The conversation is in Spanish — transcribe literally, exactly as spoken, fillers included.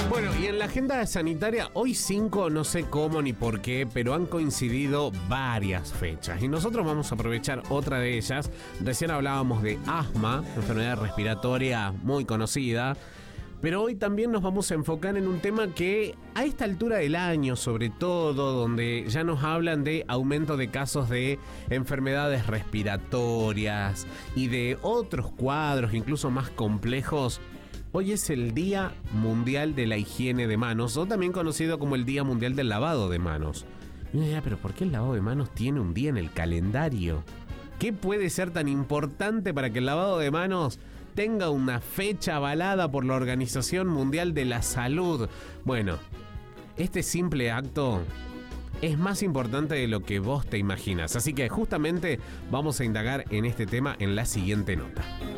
Bueno, y en la agenda sanitaria, hoy cinco, no sé cómo ni por qué, pero han coincidido varias fechas. Y nosotros vamos a aprovechar otra de ellas. Recién hablábamos de asma, una enfermedad respiratoria muy conocida. Pero hoy también nos vamos a enfocar en un tema que a esta altura del año, sobre todo, donde ya nos hablan de aumento de casos de enfermedades respiratorias y de otros cuadros incluso más complejos, hoy es el Día Mundial de la Higiene de Manos, o también conocido como el Día Mundial del Lavado de Manos. Y uno dirá, pero ¿por qué el lavado de manos tiene un día en el calendario? ¿Qué puede ser tan importante para que el lavado de manos tenga una fecha avalada por la Organización Mundial de la Salud? Bueno, este simple acto es más importante de lo que vos te imaginas. Así que justamente vamos a indagar en este tema en la siguiente nota.